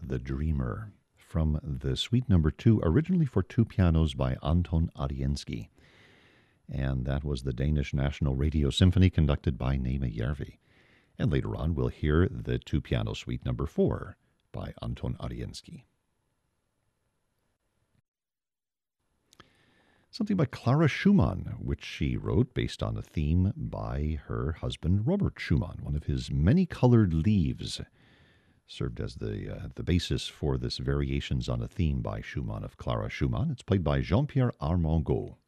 The Dreamer, from the Suite Number 2, originally for two pianos by Anton Arienski. And that was the Danish National Radio Symphony conducted by Nema Järvi. And later on, we'll hear the two-piano Suite Number 4 by Anton Arienski. Something by Clara Schumann, which she wrote based on a theme by her husband, Robert Schumann. One of his many-colored leaves served as the basis for this Variations on a Theme by Schumann of Clara Schumann. It's played by Jean-Pierre Armengaud.